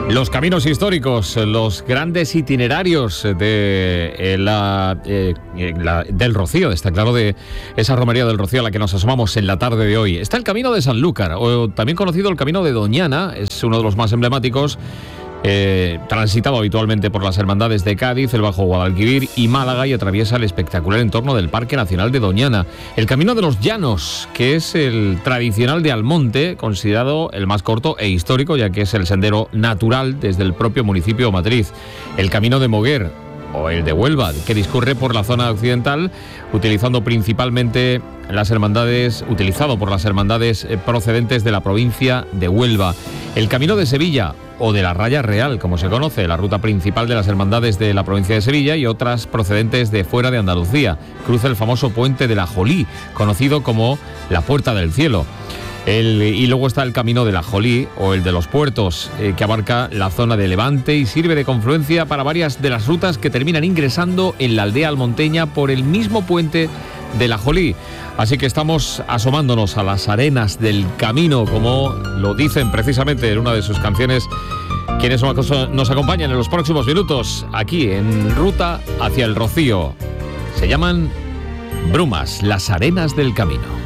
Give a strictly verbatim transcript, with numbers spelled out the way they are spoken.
Los caminos históricos, los grandes itinerarios de, eh, la, eh, la, del Rocío, está claro, de esa romería del Rocío a la que nos asomamos en la tarde de hoy. Está el Camino de Sanlúcar, o también conocido el Camino de Doñana, es uno de los más emblemáticos, eh, transitado habitualmente por las hermandades de Cádiz, el Bajo Guadalquivir y Málaga, y atraviesa el espectacular entorno del Parque Nacional de Doñana. El Camino de los Llanos, que es el tradicional de Almonte, considerado el más corto e histórico, ya que es el sendero natural desde el propio municipio matriz. El Camino de Moguer, o el de Huelva, que discurre por la zona occidental, utilizando principalmente las hermandades, utilizado por las hermandades procedentes de la provincia de Huelva. El Camino de Sevilla, o de la Raya Real, como se conoce, la ruta principal de las hermandades de la provincia de Sevilla y otras procedentes de fuera de Andalucía. Cruza el famoso puente de la Jolí, conocido como la Puerta del Cielo. El, y luego está el Camino de la Jolí, o el de los Puertos, eh, que abarca la zona de Levante y sirve de confluencia para varias de las rutas que terminan ingresando en la aldea almonteña por el mismo puente de la Jolí. Así que estamos asomándonos a las arenas del camino, como lo dicen precisamente en una de sus canciones quienes nos acompañan en los próximos minutos aquí en Ruta hacia el Rocío. Se llaman Brumas, las arenas del camino.